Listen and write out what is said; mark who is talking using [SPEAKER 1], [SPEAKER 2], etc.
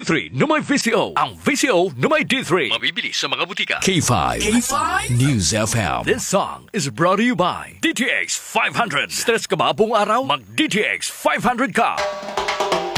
[SPEAKER 1] D3 na may VCO. Ang VCO na may D3. Mabibili sa mga butika. K5. News FM. This song is brought to you by DTX 500. Stress ka ba buong araw? Mag DTX 500 ka.